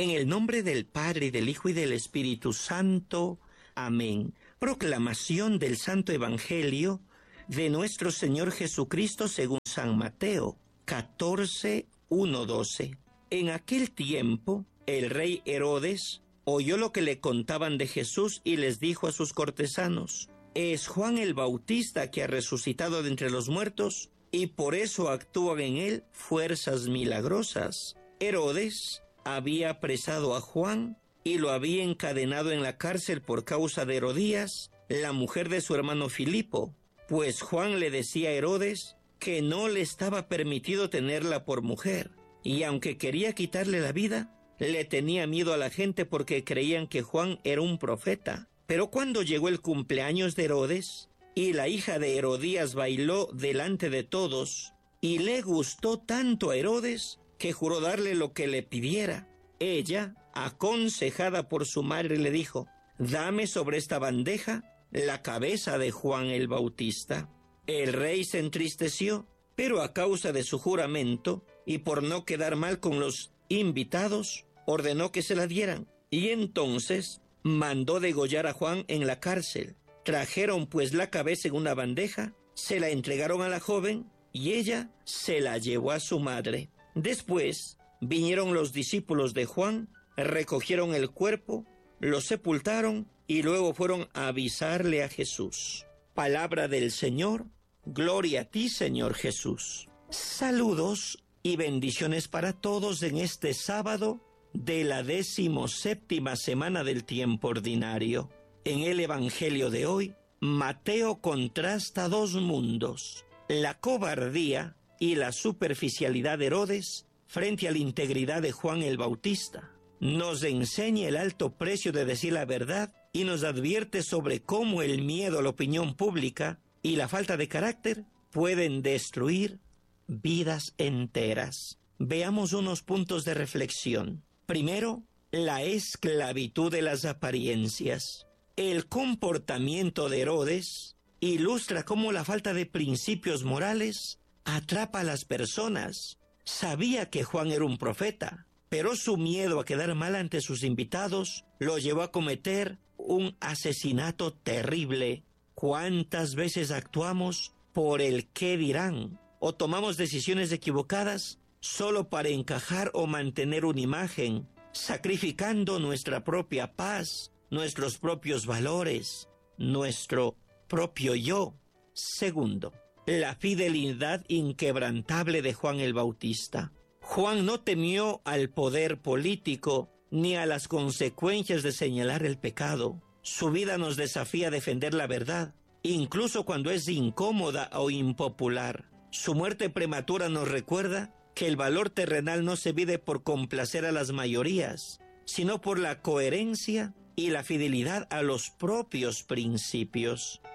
En el nombre del Padre, y del Hijo, y del Espíritu Santo. Amén. Proclamación del Santo Evangelio de nuestro Señor Jesucristo según San Mateo, 14:1-12. En aquel tiempo, el rey Herodes oyó lo que le contaban de Jesús y les dijo a sus cortesanos: es Juan el Bautista que ha resucitado de entre los muertos, y por eso actúan en él fuerzas milagrosas. Herodes había apresado a Juan y lo había encadenado en la cárcel por causa de Herodías, la mujer de su hermano Filipo, pues Juan le decía a Herodes que no le estaba permitido tenerla por mujer, y aunque quería quitarle la vida, le tenía miedo a la gente porque creían que Juan era un profeta. Pero cuando llegó el cumpleaños de Herodes, y la hija de Herodías bailó delante de todos, y le gustó tanto a Herodes que juró darle lo que le pidiera. Ella, aconsejada por su madre, le dijo: dame sobre esta bandeja la cabeza de Juan el Bautista. El rey se entristeció, pero a causa de su juramento, y por no quedar mal con los invitados, ordenó que se la dieran. Y entonces mandó degollar a Juan en la cárcel. Trajeron pues la cabeza en una bandeja, se la entregaron a la joven, y ella se la llevó a su madre. Después vinieron los discípulos de Juan, recogieron el cuerpo, lo sepultaron y luego fueron a avisarle a Jesús. Palabra del Señor. Gloria a ti, Señor Jesús. Saludos y bendiciones para todos en este sábado de la 17ª semana del tiempo ordinario. En el Evangelio de hoy, Mateo contrasta dos mundos: la cobardía y la superficialidad de Herodes frente a la integridad de Juan el Bautista. Nos enseña el alto precio de decir la verdad y nos advierte sobre cómo el miedo a la opinión pública y la falta de carácter pueden destruir vidas enteras. Veamos unos puntos de reflexión. Primero, la esclavitud de las apariencias. El comportamiento de Herodes ilustra cómo la falta de principios morales atrapa a las personas. Sabía que Juan era un profeta, pero su miedo a quedar mal ante sus invitados lo llevó a cometer un asesinato terrible. ¿Cuántas veces actuamos por el qué dirán o tomamos decisiones equivocadas solo para encajar o mantener una imagen, sacrificando nuestra propia paz, nuestros propios valores, nuestro propio yo? Segundo, la fidelidad inquebrantable de Juan el Bautista. Juan no temió al poder político ni a las consecuencias de señalar el pecado. Su vida nos desafía a defender la verdad, incluso cuando es incómoda o impopular. Su muerte prematura nos recuerda que el valor terrenal no se mide por complacer a las mayorías, sino por la coherencia y la fidelidad a los propios principios.